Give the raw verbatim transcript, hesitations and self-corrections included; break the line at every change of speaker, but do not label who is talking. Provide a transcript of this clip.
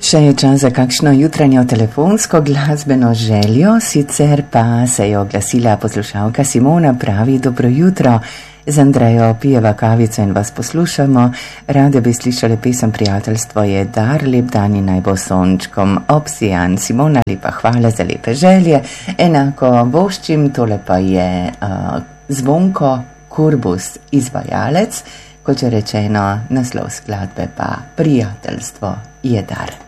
Še je čas za kakšno jutranjo telefonsko glasbeno željo, sicer pa se je oglasila poslušalka Simona, pravi: dobro jutro, z Andrejo pijeva kavico in vas poslušamo. Rade bi slišali pesem Prijateljstvo je dar, lep dan in naj bo sončkom obsijan. Simona, lepa hvala za lepe želje, enako voščim. Tole pa je uh, Zvonko Kurbus, izvajalec, kot je rečeno, naslov skladbe pa Prijateljstvo je dar.